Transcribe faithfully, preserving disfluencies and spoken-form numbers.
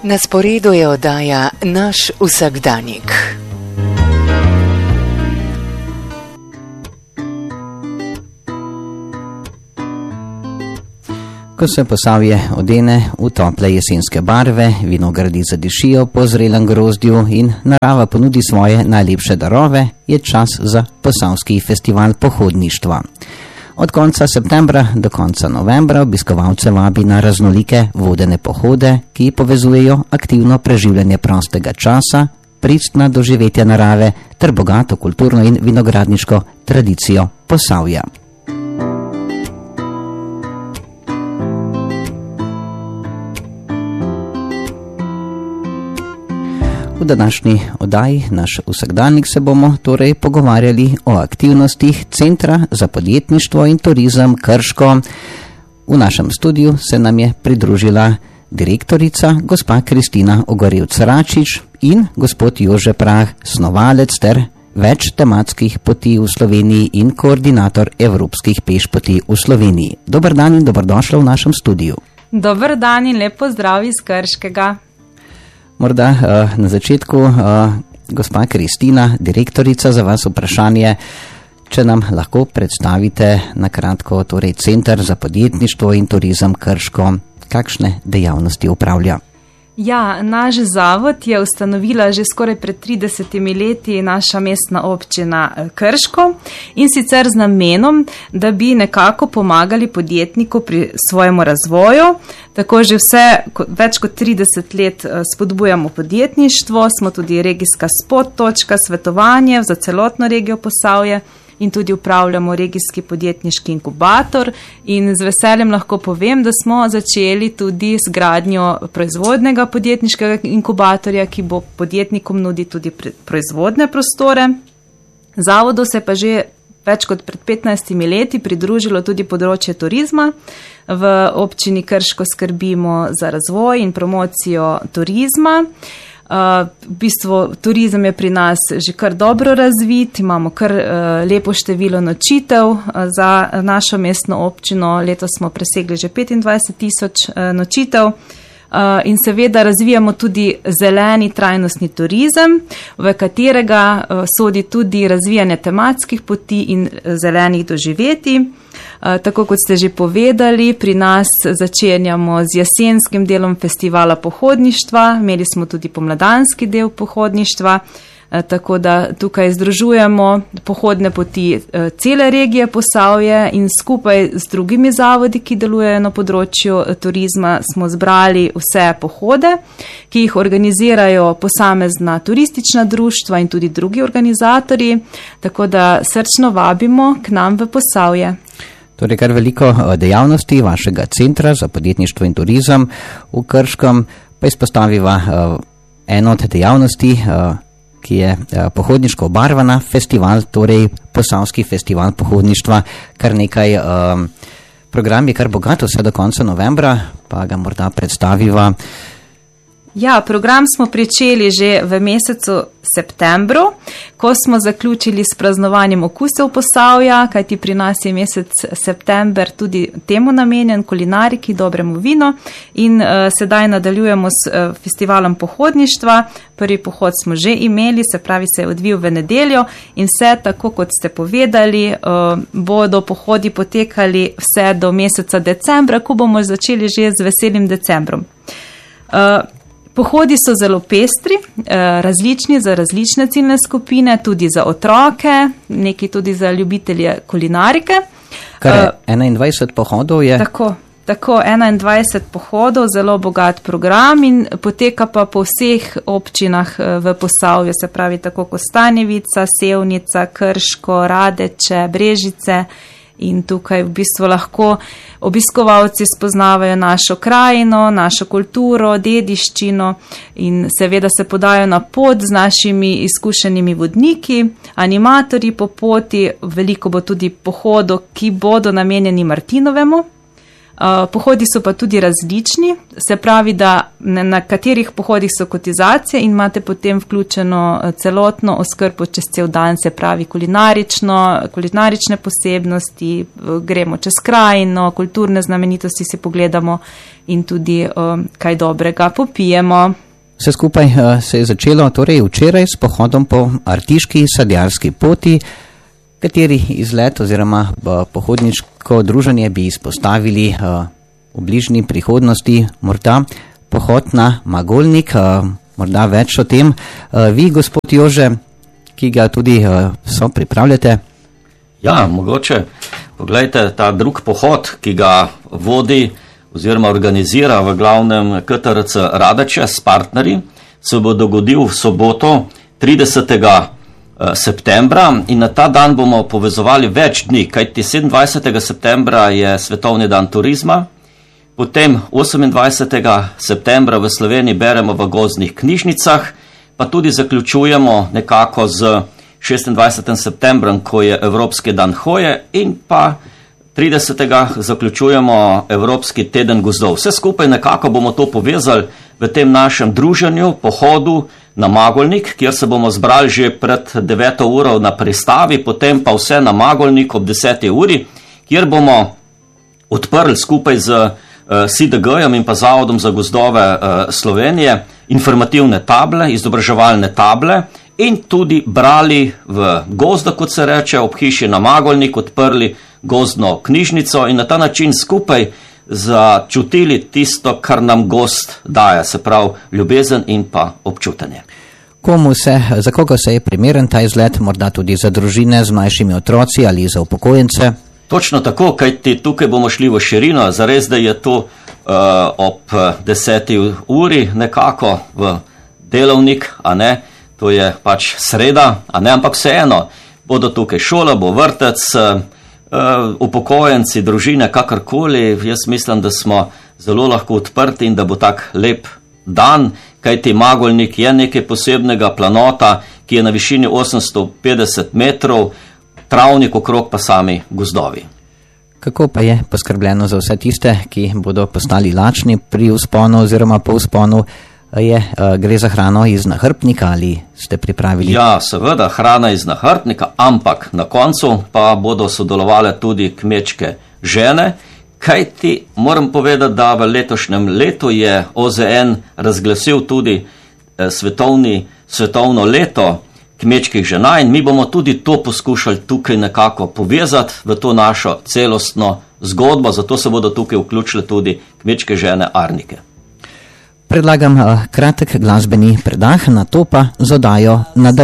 Na sporedu je oddaja Naš vsakdanjik. Ko se Posavje odene v tople jesenske barve, vinogradi zadišijo po zrelem grozdju in narava ponudi svoje najlepše darove, je čas za Posavski festival pohodništva. Od konca septembra do konca novembra obiskovalce vabi na raznolike vodene pohode, ki povezujejo aktivno preživljanje prostega časa, pristna doživetja narave ter bogato kulturno in vinogradniško tradicijo Posavja. V današnji oddaji Naš vsakdanjik se bomo torej pogovarjali o aktivnostih Centra za podjetništvo in turizem Krško. V našem studiu se nam je pridružila direktorica gospa Kristina Ogorevc-Račič in gospod Jože Prah, snovalec ter več tematskih poti v Sloveniji in koordinator evropskih pešpoti v Sloveniji. Dober dan in dobrodošla v našem studiu. Dober dan in lep pozdrav iz Krškega. Morda uh, na začetku, uh, gospa Kristina, direktorica, za vas vprašanje, če nam lahko predstavite na kratko, torej Center za podjetništvo in turizem Krško, kakšne dejavnosti upravlja? Ja, naš zavod je ustanovila že skoraj pred tridesetimi leti naša mestna občina Krško in sicer z namenom, da bi nekako pomagali podjetniku pri svojemu razvoju. Tako že vse, več kot trideset let spodbujamo podjetništvo, smo tudi regijska spot točka, svetovanje za celotno regijo Posavje in tudi upravljamo regijski podjetniški inkubator in z veseljem lahko povem, da smo začeli tudi s gradnjo proizvodnega podjetniškega inkubatorja, ki bo podjetnikom nudi tudi proizvodne prostore. Zavodu se pa že več kot pred petnajstimi leti pridružilo tudi področje turizma. V občini Krško skrbimo za razvoj in promocijo turizma. Uh, v bistvu turizem je pri nas že kar dobro razvit, imamo kar uh, lepo število nočitev uh, za našo mestno občino, letos smo presegli že petindvajset tisoč uh, nočitev. Uh, in seveda razvijamo tudi zeleni trajnostni turizem, v katerega uh, sodi tudi razvijanje tematskih poti in zelenih doživetij. Uh, tako kot ste že povedali, pri nas začenjamo z jesenskim delom festivala pohodništva, imeli smo tudi pomladanski del pohodništva, uh, tako da tukaj združujemo pohodne poti uh, cele regije Posavje in skupaj z drugimi zavodi, ki delujejo na področju uh, turizma, smo zbrali vse pohode, ki jih organizirajo posamezna turistična društva in tudi drugi organizatorji, tako da srčno vabimo k nam v Posavje. Torej, kar veliko dejavnosti vašega Centra za podjetništvo in turizem v Krškem, pa izpostaviva uh, eno od dejavnosti, uh, ki je uh, pohodniško obarvana festival, torej Posavski festival pohodništva, kar nekaj uh, program je kar bogato vse do konca novembra, pa ga morda predstaviva. Ja, program smo pričeli že v mesecu septembru, ko smo zaključili s praznovanjem okusov Posavja, kajti pri nas je mesec september tudi temu namenjen, kulinariki, dobremu vino in uh, sedaj nadaljujemo s uh, festivalom pohodništva. Prvi pohod smo že imeli, se pravi se je odvil v nedeljo in vse tako, kot ste povedali, uh, bodo pohodi potekali vse do meseca decembra, ko bomo začeli že z veselim decembrom. Uh, Pohodi so zelo pestri, različni za različne ciljne skupine, tudi za otroke, neki tudi za ljubitelje kulinarike. Kar enaindvajset pohodov je? Tako, tako enaindvajset pohodov, zelo bogat program in poteka pa po vseh občinah v Posavju, se pravi tako Kostanjevica, Sevnica, Krško, Radeče, Brežice. In tukaj v bistvu lahko obiskovalci spoznavajo našo krajino, našo kulturo, dediščino in seveda se podajo na pot z našimi izkušenimi vodniki, animatorji po poti, veliko bo tudi pohodov, ki bodo namenjeni Martinovemu. Uh, pohodi so pa tudi različni, se pravi, da na, na katerih pohodih so kotizacije in imate potem vključeno celotno oskrbo čez cel dan, se pravi kulinarično, kulinarične posebnosti, gremo čez krajino, kulturne znamenitosti si pogledamo in tudi uh, kaj dobrega popijemo. Vse skupaj uh, se je začelo torej včeraj s pohodom po Artiški sadjarski poti, kateri izlet oziroma uh, pohodniško druženje bi izpostavili uh, v bližnji prihodnosti, morda pohod na Magolnik, uh, morda več o tem. Uh, vi, gospod Jože, ki ga tudi uh, so pripravljate. Ja, mogoče, poglejte, ta drug pohod, ki ga vodi oziroma organizira v glavnem K T R C Radeče s partnerji, se bo dogodil v soboto tridesetega septembra in na ta dan bomo povezovali več dni, kajti sedemindvajsetega septembra je Svetovni dan turizma, potem osemindvajsetega septembra v Sloveniji beremo v gozdnih knjižnicah, pa tudi zaključujemo nekako z šestindvajsetim septembrom, ko je Evropski dan hoje, in pa tridesetega zaključujemo Evropski teden gozdov. Vse skupaj nekako bomo to povezali v tem našem druženju, pohodu na Magolnik, kjer se bomo zbrali že pred deveto uro na pristavi, potem pa vse na Magolnik ob deseti uri, kjer bomo odprli skupaj z uh, S I D G-jem in pa Zavodom za gozdove uh, Slovenije informativne table, izobraževalne table, in tudi brali v gozda, kot se reče, ob hiši na Magolnik, odprli gozdno knjižnico in na ta način skupaj začutili tisto, kar nam gozd daje, se pravi ljubezen in pa občutenje. Komu se, za koga se je primeren ta izlet, morda tudi za družine z mlajšimi otroci ali za upokojence? Točno tako, kajti tukaj bomo šli v širino, zares, da je to uh, ob deseti uri nekako v delovnik, a ne, to je pač sreda, a ne, ampak vseeno, bodo tukaj šola, bo vrtec, uh, upokojenci, družine, kakorkoli, jaz mislim, da smo zelo lahko odprti in da bo tak lep dan, kajti Magolnik je nekaj posebnega, planota, ki je na višini osemsto petdeset metrov, travnik okrog pa sami gozdovi. Kako pa je poskrbljeno za vse tiste, ki bodo postali lačni pri vzponu oziroma po vzponu? Je, gre za hrano iz nahrbtnika ali ste pripravili? Ja, seveda, hrana iz nahrbtnika, ampak na koncu pa bodo sodelovale tudi kmečke žene, kajti moram povedati, da v letošnjem letu je O Z N razglasil tudi svetovni, svetovno leto kmečkih žena in mi bomo tudi to poskušali tukaj nekako povezati v to našo celostno zgodbo, zato se bodo tukaj vključile tudi kmečke žene Arnike. Predlagam uh, kratek glasbeni predah, na to pa z oddajo nadaljujemo.